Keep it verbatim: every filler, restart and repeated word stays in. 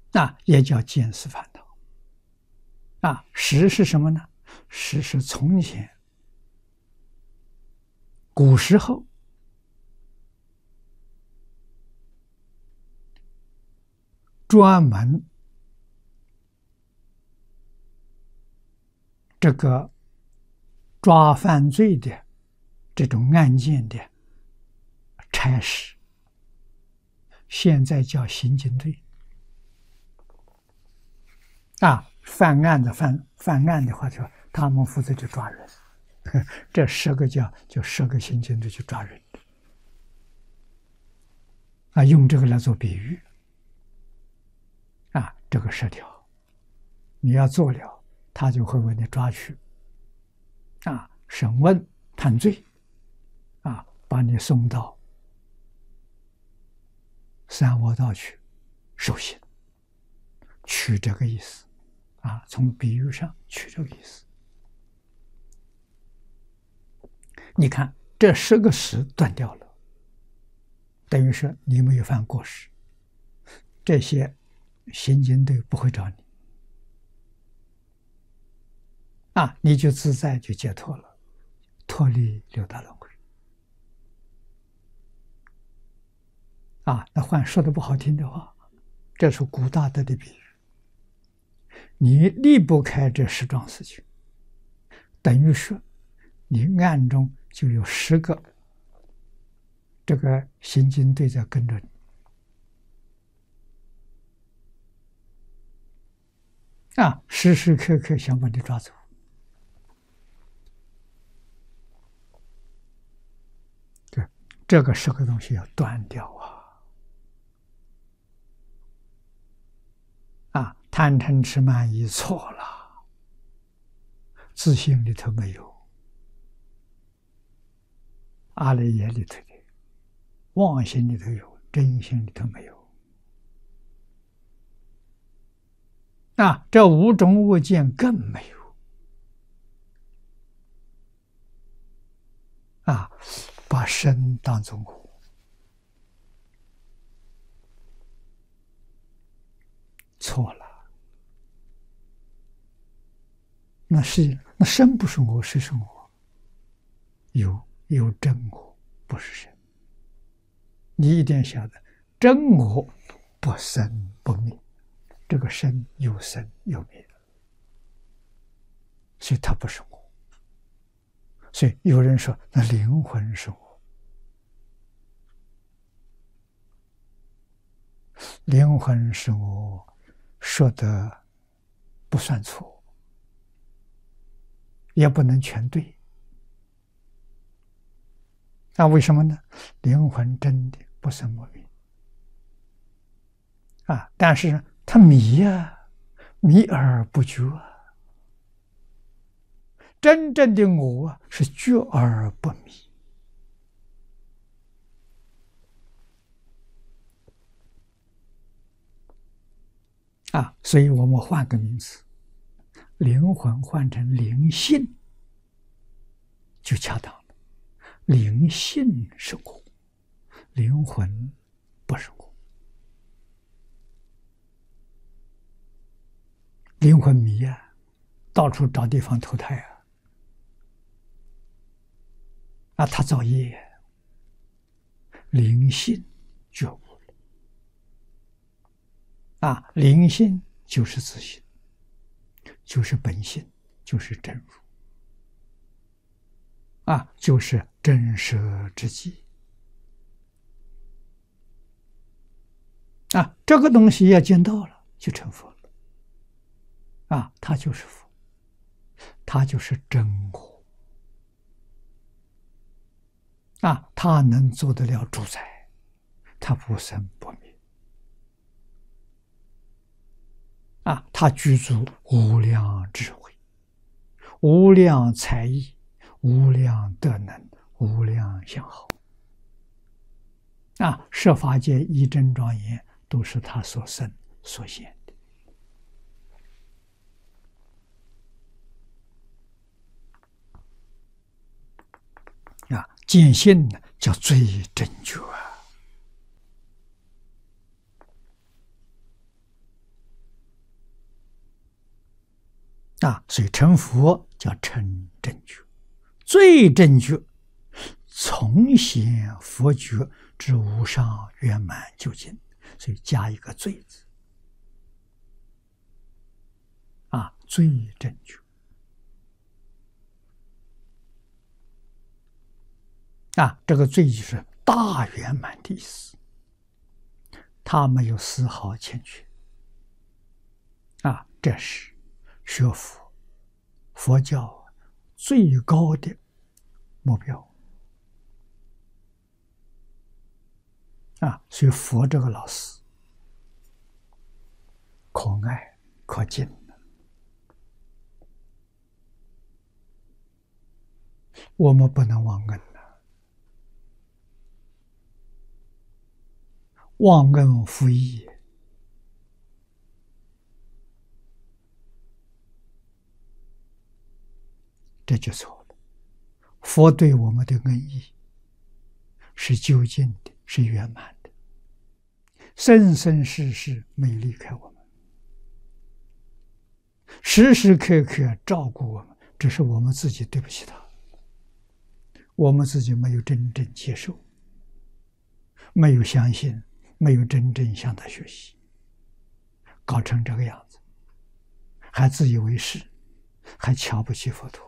那也叫见思烦恼。啊，识是什么呢？识是从前古时候专门这个抓犯罪的这种案件的差事，现在叫刑警队。啊，犯案的犯犯案的话，就他们负责去抓人，这十个叫就十个刑警队去抓人。啊，用这个来做比喻。啊，这个十条，你要做了，他就会为你抓去，啊，审问判罪，啊，把你送到三窝道去受刑，取这个意思。啊，从比喻上取这个意思。你看这十个识断掉了，等于说你没有犯过失，这些刑警队不会找你，啊，你就自在就解脱了，脱离六道轮回。啊，那换说的不好听的话，这是古大德的比喻。你离不开这十桩事情，等于说你暗中就有十个这个刑警队在跟着你。啊，时时刻刻想把你抓走。对，这个十个东西要断掉啊！啊，贪嗔痴慢疑错了，自信里头没有，阿赖耶里头的，妄心里头有，真心里头没有。啊，这五种物件更没有。啊，把身当作我，错了。那是那身不是我，谁是我？有有真我，不是身。你一定晓得，真我不生不灭，这个身有生有灭，所以它不是我。所以有人说，那灵魂是我，灵魂是我，说的不算错，也不能全对。那为什么呢？灵魂真的不生不灭啊，但是它迷啊，迷而不觉啊。真正的我啊，是觉而不迷。啊，所以我们换个名词，灵魂换成灵性就恰当了。灵性是我，灵魂不是我。灵魂迷啊，到处找地方投胎啊。啊，他造业，灵性觉悟了。啊，灵性就是自性，就是本性，就是真如。啊，就是真实之际。啊，这个东西要见到了，就成佛了。啊，他就是佛，他就是真我。啊，他能做得了主宰，他不生不灭。啊，他具足无量智慧、无量才艺、无量德能、无量相好。啊，十法界一真庄严都是他所生所现的。啊，见性呢叫最真觉啊。 啊，所以成佛叫成正觉，最正觉，从显佛觉之无上圆满究竟，所以加一个最字，啊，最正觉。啊，这个最就是大圆满的意思，他没有丝毫欠缺。啊，这是学佛佛教最高的目标。啊，所以佛这个老师可爱可敬的，我们不能忘恩的，忘恩负义，这就错了。佛对我们的恩义是究竟的，是圆满的，生生世世没离开我们，时时刻刻照顾我们，只是我们自己对不起他，我们自己没有真正接受，没有相信，没有真正向他学习，搞成这个样子，还自以为是，还瞧不起佛陀。